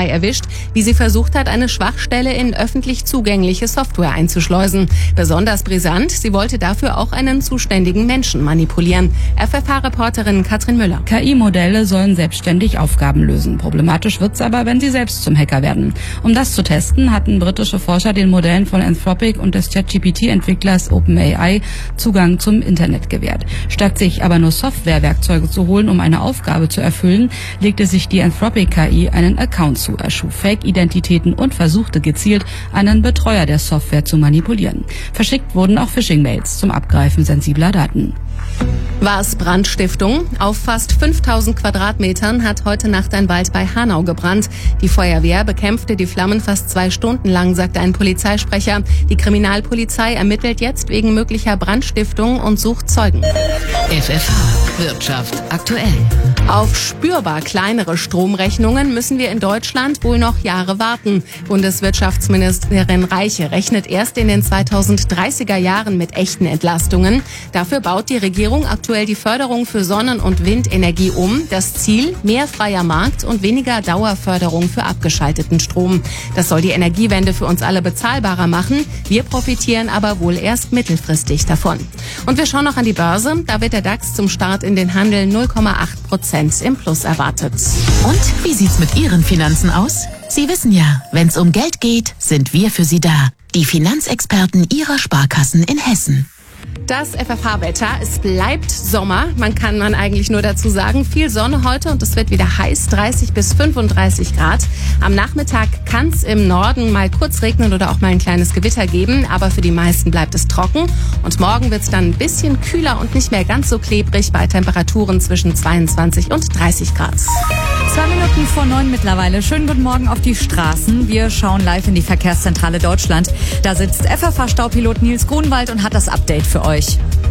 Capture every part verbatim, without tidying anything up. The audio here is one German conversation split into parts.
dabei erwischt, wie sie versucht hat, eine Schwachstelle in öffentlich zugängliche Software einzuschleusen. Besonders brisant, sie wollte dafür auch einen zuständigen Menschen manipulieren. F F H-Reporterin Katrin Müller. K I-Modelle sollen selbstständig Aufgaben lösen. Problematisch wird's aber, wenn sie selbst zum Hacker werden. Um das zu testen, hatten britische Forscher den Modellen von Anthropic und des Chat-G P T-Entwicklers OpenAI Zugang zum Internet gewährt. Statt sich aber nur Softwarewerkzeuge zu holen, um eine Aufgabe zu erfüllen, legte sich die Anthropic K I einen Account zu, erschuf Fake-Identitäten und versuchte gezielt, einen Betreuer der Software zu manipulieren. Verschickt wurden auch Phishing-Mails zum Abgreifen sensibler Daten. War es Brandstiftung? Auf fast fünftausend Quadratmetern hat heute Nacht ein Wald bei Hanau gebrannt. Die Feuerwehr bekämpfte die Flammen fast zwei Stunden lang, sagte ein Polizeisprecher. Die Kriminalpolizei ermittelt jetzt wegen möglicher Brandstiftung und sucht Zeugen. F F H Wirtschaft aktuell. Auf spürbar kleinere Stromrechnungen müssen wir in Deutschland wohl noch Jahre warten. Bundeswirtschaftsministerin Reiche rechnet erst in den zweitausenddreißiger Jahren mit echten Entlastungen. Dafür baut die Regierung aktuell die Förderung für Sonnen- und Windenergie um. Das Ziel: mehr freier Markt und weniger Dauerförderung für abgeschalteten Strom. Das soll die Energiewende für uns alle bezahlbarer machen. Wir profitieren aber wohl erst mittelfristig davon. Und wir schauen noch an die Börse. Da wird der DAX zum Start in den Handel null Komma acht Prozent im Plus erwartet. Und wie sieht's mit Ihren Finanzen aus? Sie wissen ja, wenn's um Geld geht, sind wir für Sie da. Die Finanzexperten Ihrer Sparkassen in Hessen. Das F F H-Wetter, es bleibt Sommer, man kann man eigentlich nur dazu sagen. Viel Sonne heute und es wird wieder heiß, dreißig bis fünfunddreißig Grad. Am Nachmittag kann es im Norden mal kurz regnen oder auch mal ein kleines Gewitter geben, aber für die meisten bleibt es trocken. Und morgen wird es dann ein bisschen kühler und nicht mehr ganz so klebrig bei Temperaturen zwischen zweiundzwanzig und dreißig Grad. Zwei Minuten vor neun mittlerweile. Schönen guten Morgen auf die Straßen. Wir schauen live in die Verkehrszentrale Deutschland. Da sitzt F F H-Staupilot Nils Grunwald und hat das Update für euch.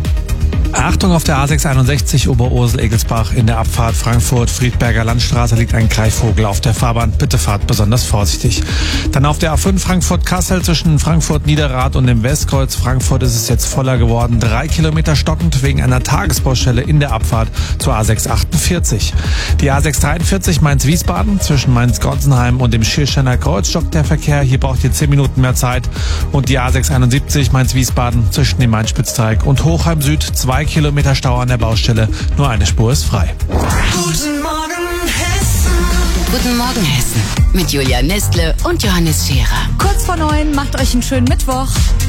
Achtung, auf der A sechshunderteinundsechzig Oberursel-Egelsbach in der Abfahrt Frankfurt-Friedberger Landstraße liegt ein Greifvogel auf der Fahrbahn. Bitte fahrt besonders vorsichtig. Dann auf der A fünf Frankfurt-Kassel zwischen Frankfurt-Niederrad und dem Westkreuz Frankfurt ist es jetzt voller geworden. Drei Kilometer stockend wegen einer Tagesbaustelle in der Abfahrt zur A sechshundertachtundvierzig. Die A sechshundertdreiundvierzig Mainz-Wiesbaden zwischen Mainz-Gonsenheim und dem Schirrsteiner Kreuz stockt der Verkehr. Hier braucht ihr zehn Minuten mehr Zeit. Und die A sechshunderteinundsiebzig Mainz-Wiesbaden zwischen dem Main-Spitzteig und Hochheim Süd. Zwei Kilometer Stau an der Baustelle, nur eine Spur ist frei. Guten Morgen Hessen. Guten Morgen Hessen. Mit Julia Nestle und Johannes Scherer. Kurz vor neun, macht euch einen schönen Mittwoch.